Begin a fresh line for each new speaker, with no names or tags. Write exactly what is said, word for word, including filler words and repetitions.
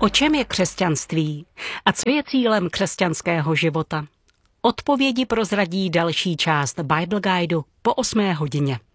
O čem je křesťanství a co je cílem křesťanského života? Odpovědi prozradí další část Bible Guidu po osmé hodině.